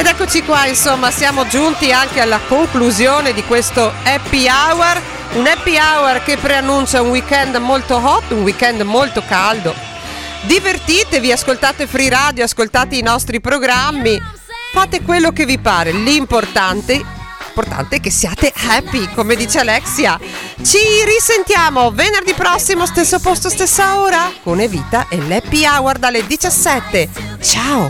Ed eccoci qua, insomma, siamo giunti anche alla conclusione di questo happy hour. Un happy hour che preannuncia un weekend molto hot, un weekend molto caldo. Divertitevi, ascoltate Free Radio, ascoltate i nostri programmi, fate quello che vi pare. L'importante è che siate happy, come dice Alexia. Ci risentiamo venerdì prossimo, stesso posto, stessa ora, con Evita e l'happy hour dalle 17. Ciao!